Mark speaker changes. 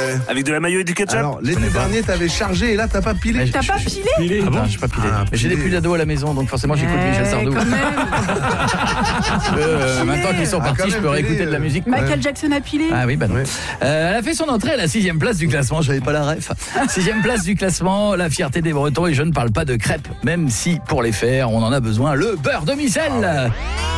Speaker 1: Avec de la mayo et du ketchup.
Speaker 2: Alors, l'été dernier, t'avais chargé et là, t'as pas pilé.
Speaker 3: T'as pas pilé?
Speaker 4: Ah bon, j'ai pas pilé.
Speaker 2: Ah,
Speaker 4: Mais j'ai des
Speaker 2: pilé.
Speaker 4: pulls d'ado à la maison, donc forcément j'écoute Michel Sardou.
Speaker 3: Quand même.
Speaker 4: Maintenant qu'ils sont
Speaker 2: Ah, quand
Speaker 4: partis, je
Speaker 2: même,
Speaker 4: peux
Speaker 2: pilé,
Speaker 4: réécouter de la musique.
Speaker 3: Michael Jackson a pilé.
Speaker 4: Ah oui, bah non.
Speaker 2: Ouais.
Speaker 4: Elle a fait son entrée à la 6e place du classement, j'avais pas la ref. 6e place du classement, la fierté des Bretons, et je ne parle pas de crêpes, même si pour les faire, on en a besoin, le beurre de micelle.